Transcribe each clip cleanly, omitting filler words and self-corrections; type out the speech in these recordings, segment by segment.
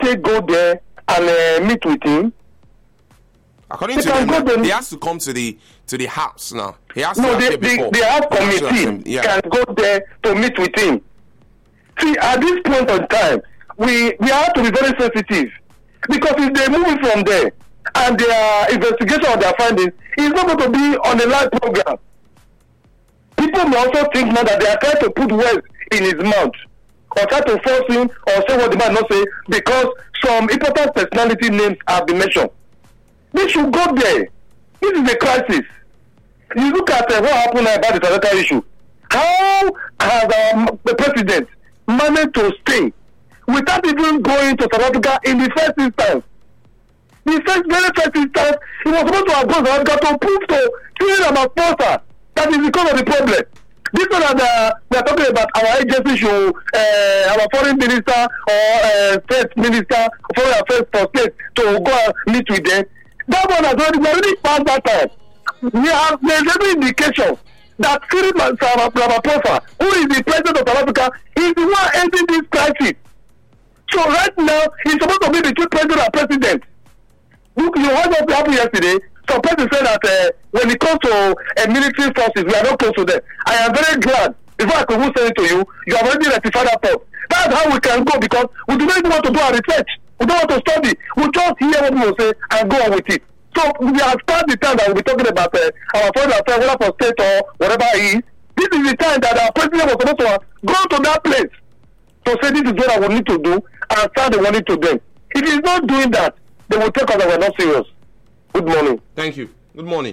they go there and meet with him? According to them, he has to come to the house now. He has to the house committee can go there to meet with him. See, at this point in time, we have to be very sensitive, because if they move it from there and their investigation of their findings is not going to be on a live program, people may also think now that they are trying to put words in his mouth, or try to force him or say what the man not say, because some important personality names have been mentioned. They should go there. This is a crisis. You look at what happened about the South Africa issue. How has the president managed to stay without even going to South Africa in the first instance? The very first instance, he was supposed to have gone to South Africa to prove to Cyril Ramaphosa that is because of the problem. This one that we are talking about, our agency should, our foreign minister or state minister, foreign affairs for state to go and meet with them. That one has already passed that time. There's every indication that Cyril Ramaphosa, who is the president of South Africa, is the one ending this crisis. So right now, he's supposed to be between president and president. Look, you heard what happened yesterday. Some person said that when it comes to military forces, we are not close to them. I am very glad. Before I could say it to you, you have already rectified that thought. That's how we can go, because we do not even want to do our research. We don't want to study. We just hear what people say and go on with it. So we have started the time that we'll be talking about our foreign affairs, whether for state or whatever it is. This is the time that our president was supposed to go to that place to say this is what I will need to do and start the money to them. If he's not doing that, they will take us that we're not serious. Good morning. Thank you. Good morning.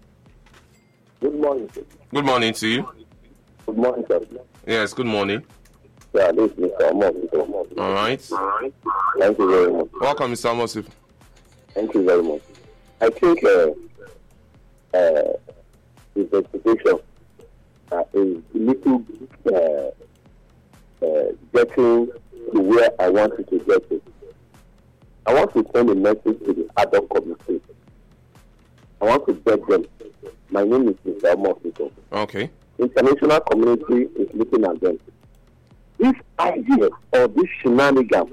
Good morning, sir. Good morning to you. Good morning, sir. Yes, good morning. Yeah, this is Mr. Amos. All right. Thank you very much. Welcome, Mr. Amos. Thank you very much. I think the investigation is a little getting to where I want it to get to. I want to send a message to the ad hoc committee. I want to beg them. My name is Mr. Amos. Okay. International community is looking at them. This idea or this shenanigan,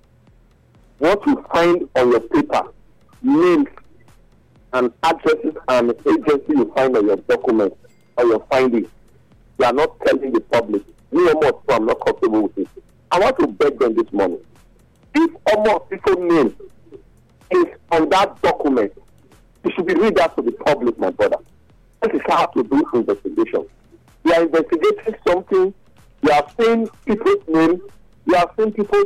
what you find on your paper, names and addresses and agency you find on your documents or your findings, you are not telling the public. Me almost, so I'm not comfortable with it. I want to beg them this morning. If almost people's name is on that document, it should be read out to the public, my brother. This is how to do investigation. You are investigating something, you are seeing people's names, you are seeing people's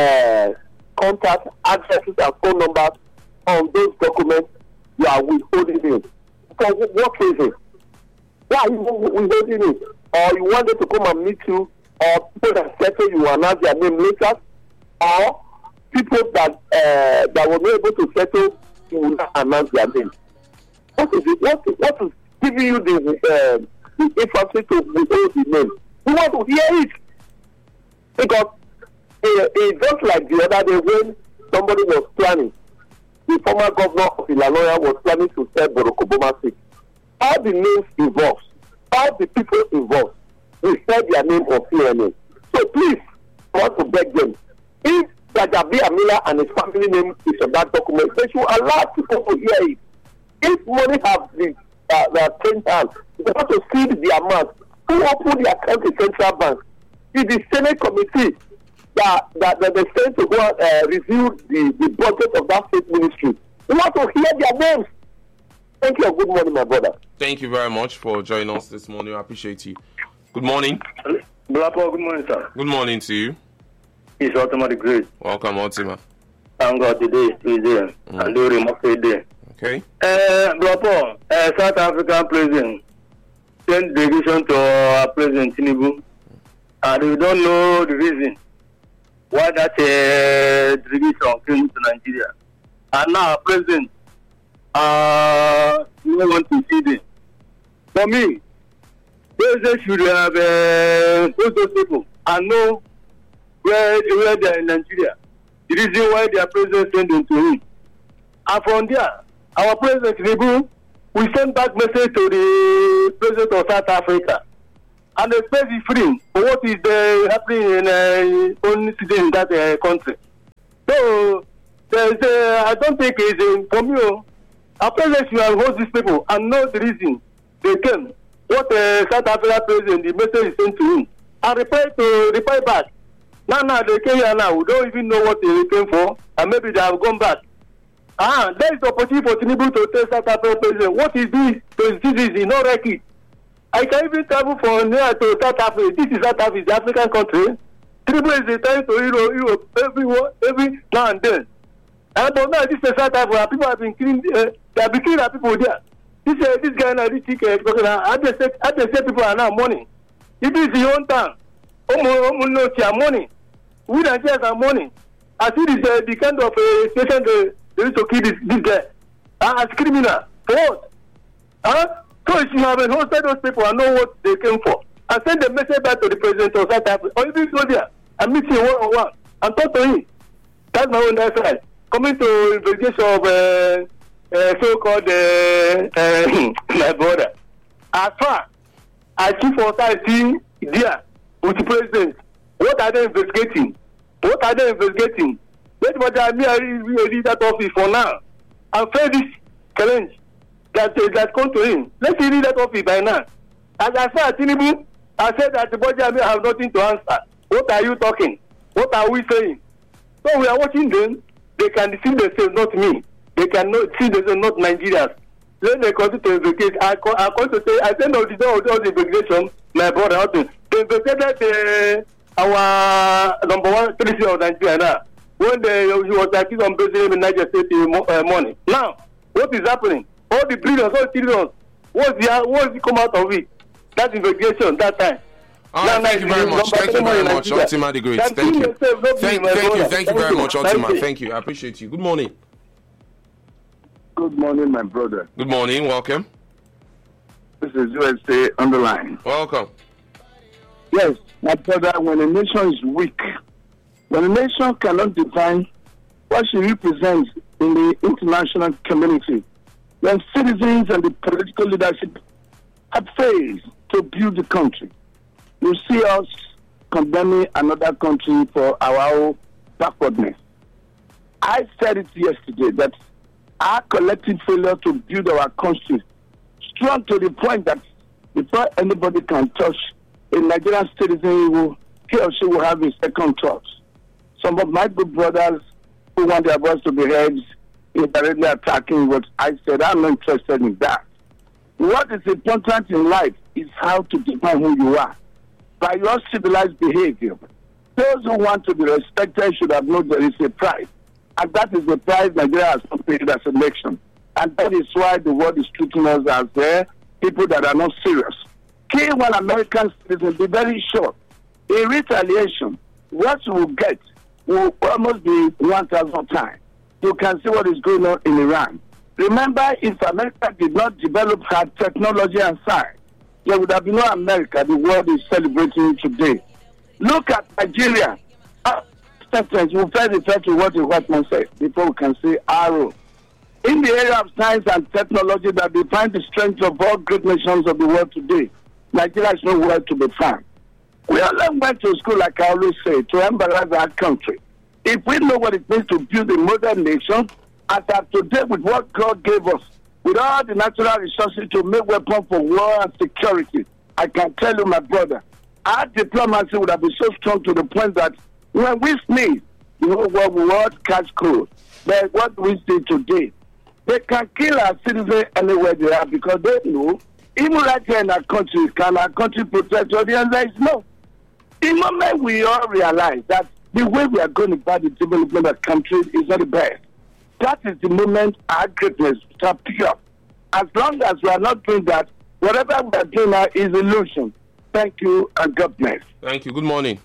contact addresses and phone numbers on those documents, you are withholding it. For what reason? Why are you withholding it? Or you want them to come and meet you, or people that settle you announce their name later, or people that were not able to settle, you will not announce their name. What is it? What is giving you the infantry to withhold the name? We want to hear it. Because it just like the other day when somebody was planning, the former governor of Illinois was planning to sell Barack Obama seat. All the names involved, all the people involved, we said their name on CNN. So please, I want to beg them. If Jajabi Amila and his family name is on that document, they should allow people to hear it. If money have the change hands, they have to see the amount. Who opened the account in Central Bank? It's the Senate committee that they sent to go and review the budget of that state ministry. We want to hear their names. Thank you. Good morning, my brother. Thank you very much for joining us this morning. I appreciate you. Good morning. Blapo, good morning, sir. Good morning to you. It's Ultima the Great. Welcome, Ultima. Thank God today is there. And do remarkable day. Okay. Blapo, South African president sent delegation to President Tinubu, and we don't know the reason why that delegation came to Nigeria. And now, President, we don't want to see them. For me, President should have those people and know where they are in Nigeria. The reason why their president sent them to him. And from there, our President Tinubu will send back message to the President of South Africa. And the space is free for what is happening in only citizen in that country. So I don't think it's for me. Our president should host these people and know the reason they came. What South Africa president, the message is sent to him, and reply back. Now they came here now. We don't even know what they came for, and maybe they have gone back. There is the opportunity for Tinubu to tell South Africa president what is this? This is not record. I can even travel from here to South Africa. This is South Africa, the African country. Tinubu is returning to Europe every now and then. But now this is South Africa. People have been killing. They have been killing people there. This guy now this ticket because I just say people are now money. If it's your own time, money. We Nigerians are money. I see this the kind of station they used to kill this guy as criminal. For what? So if you haven't hosted those people and know what they came for, and send the message back to the president of South Africa, or even go there and meet him one-on-one and talk to him. That's my own side. Coming to investigation of so-called my brother. As far as chief authority there with the president, what are they investigating? Let me read that office for now and face this challenge that come to him. Let's read that office by now. As I said, Tinubu, I said that the body have nothing to answer. What are you talking? What are we saying? So we are watching them. They can deceive themselves, not me. They cannot see themselves, not Nigerians. Then they continue to investigate. I come to say, at the end of the day, all the investigation, my brother, they investigated our number one citizen of Nigeria now. When he was accused of embezzling in Niger State money. Now, what is happening? All the billions, all the trillions, what's come out of it? That investigation, that time. Thank you very much. Ultima the Great. Thank you. Thank you very much, Ultima. Thank you. I appreciate you. Good morning. Good morning, my brother. Good morning. Welcome. This is USA on the line. Welcome. Yes, my brother, when a nation is weak, when a nation cannot define what she represents in the international community, when citizens and the political leadership have failed to build the country, you see us condemning another country for our own backwardness. I said it yesterday that our collective failure to build our country strong to the point that before anybody can touch a Nigerian citizen, he or she will have a second thought. Some of my good brothers who want their voice to be heard indirectly attacking what I said. I'm not interested in that. What is important in life is how to define who you are by your civilized behavior. Those who want to be respected should have known there is a price. And that is the price Nigeria has not paid as a nation. And that is why the world is treating us as people that are not serious. Kill one American citizen, be very sure. In retaliation, what you will get will almost be 1,000 times. You can see what is going on in Iran. Remember, if America did not develop her technology and science, there would have been no America the world is celebrating today. Look at Nigeria. We'll first refer to what the white man said before we can say arrow. In the area of science and technology that define the strength of all great nations of the world today, Nigeria is nowhere to be found. We all went to school, like I always say, to embarrass our country. If we know what it means to build a modern nation, as of today with what God gave us, with all the natural resources to make weapons for war and security, I can tell you, my brother, our diplomacy would have been so strong to the point that when we sneeze, the whole world will catch cold. But what we see today, they can kill our citizens anywhere they are because they know, even right here in our country, can our country protect us? The answer is no. The moment we all realize that the way we are going about the development of the country is not the best, that is the moment our greatness will pick up. As long as we are not doing that, whatever we are doing now is illusion. Thank you and God bless. Thank you. Good morning.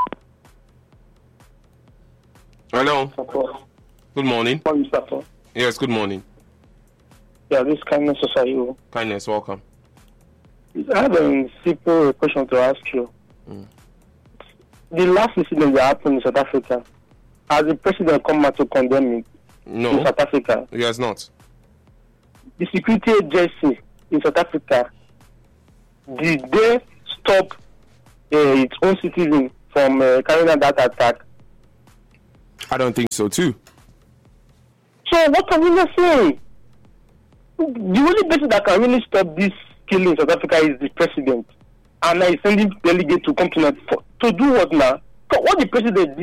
Hello. Good morning. Yes, good morning. Yeah, this Kindness Society. Kindness, welcome. I have a simple question to ask you. The last incident that happened in South Africa, has the president come out to condemn it? No. In South Africa? He has not. The security agency in South Africa, did they stop its own citizens from carrying out that attack? I don't think so too. So what are we not saying? The only person that can really stop this killing in South Africa is the president. And I send him delegate to come to do what now? So what the president